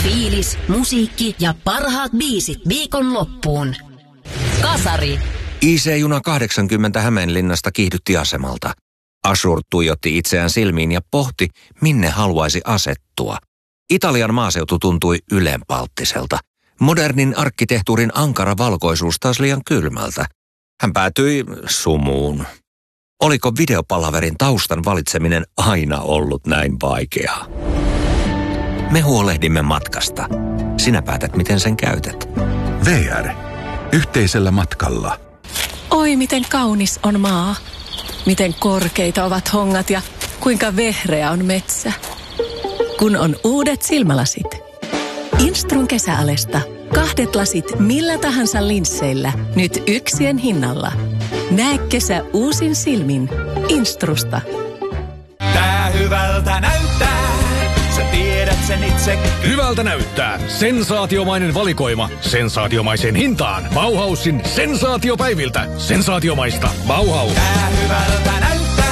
fiilis, musiikki ja parhaat biisit viikonloppuun. Kasari. IC-juna 80 Hämeenlinnasta kiihdytti asemalta. Ashur tuijotti itseään silmiin ja pohti, minne haluaisi asettua. Italian maaseutu tuntui ylenpalttiselta. Modernin arkkitehtuurin ankara valkoisuus taas liian kylmältä. Hän päätyi sumuun. Oliko videopalaverin taustan valitseminen aina ollut näin vaikeaa? Me huolehdimme matkasta. Sinä päätät, miten sen käytät. VR. Yhteisellä matkalla. Oi, miten kaunis on maa. Miten korkeita ovat hongat ja kuinka vehreä on metsä. Kun on uudet silmälasit. Instrun kesäalesta. 2 lasit millä tahansa linsseillä. Nyt 1 hinnalla. Näe kesä uusin silmin. Instrusta. Tää hyvältä näyttää. Sä tiedät sen itse. Hyvältä näyttää. Sensaatiomainen valikoima. Sensaatiomaiseen hintaan. Bauhausin sensaatiopäiviltä. Sensaatiomaista. Bauhaus. Tää hyvältä näyttää.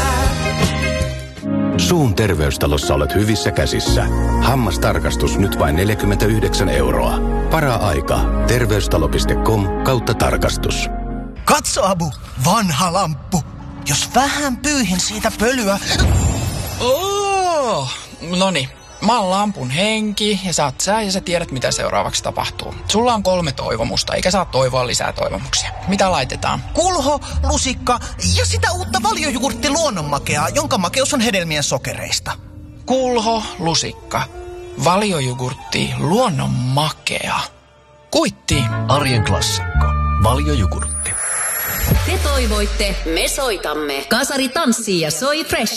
Suun terveystalossa olet hyvissä käsissä. Hammastarkastus nyt vain 49 €. Para-aika. Terveystalo.com/tarkastus. Katso, Abu, vanha lamppu. Jos vähän pyyhin siitä pölyä. Noniin. Mä oon lampun henki ja sä oot sä ja sä tiedät mitä seuraavaksi tapahtuu. Sulla on 3 toivomusta eikä saa toivoa lisää toivomuksia. Mitä laitetaan? Kulho, lusikka ja sitä uutta valjojugurtti luonnonmakeaa, jonka makeus on hedelmien sokereista. Kulho, lusikka, valjojugurtti, luonnonmakea. Kuitti. Arjen klassikko. Valjojugurtti. Te toivoitte, me soitamme. Kasari tanssii ja soi fresh.